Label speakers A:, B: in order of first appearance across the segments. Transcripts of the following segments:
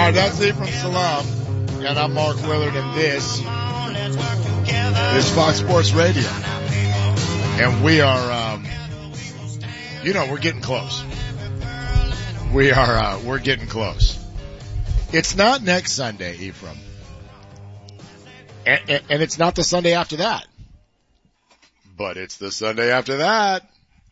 A: All right, that's Ephraim Salam, and I'm Mark Willard, and this is Fox Sports Radio. And we are, we're getting close. We're getting close. It's not next Sunday, Ephraim. And it's not the Sunday after that. But it's the Sunday after that.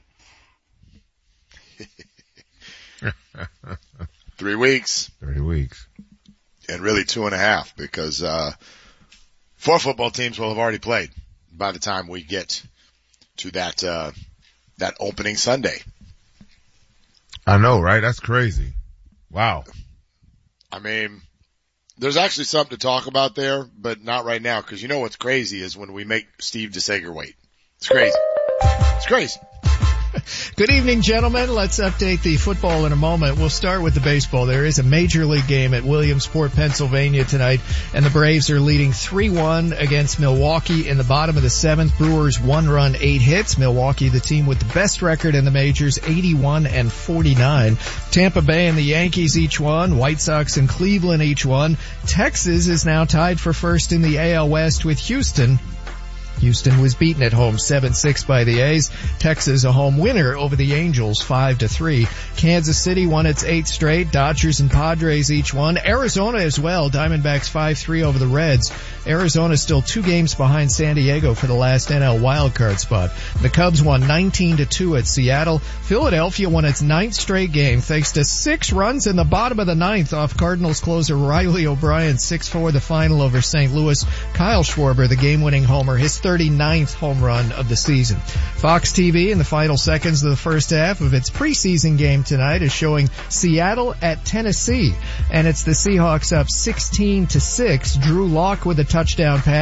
A: 3 weeks.
B: 3 weeks.
A: And really 2.5 because 4 football teams will have already played by the time we get to that opening Sunday.
B: I know, right? That's crazy. Wow.
A: I mean, there's actually something to talk about there, but not right now, because you know what's crazy is when we make Steve DeSager wait. It's crazy. It's crazy.
C: Good evening, gentlemen. Let's update the football in a moment. We'll start with the baseball. There is a major league game at Williamsport, Pennsylvania tonight, and the Braves are leading 3-1 against Milwaukee in the bottom of the 7th. Brewers 1 run, 8 hits. Milwaukee, the team with the best record in the majors, 81-49. Tampa Bay and the Yankees each won. White Sox and Cleveland each won. Texas is now tied for first in the AL West with Houston. Houston was beaten at home 7-6 by the A's. Texas a home winner over the Angels 5-3. Kansas City won its 8th straight. Dodgers and Padres each won. Arizona as well. Diamondbacks 5-3 over the Reds. Arizona still 2 games behind San Diego for the last NL wildcard spot. The Cubs won 19-2 at Seattle. Philadelphia won its 9th straight game thanks to 6 runs in the bottom of the 9th off Cardinals closer Riley O'Brien 6-4 the final over St. Louis. Kyle Schwarber the game-winning homer, his 39th home run of the season. Fox TV in the final seconds of the first half of its preseason game tonight is showing Seattle at Tennessee, and it's the Seahawks up 16-6. Drew Lock with a touchdown pass.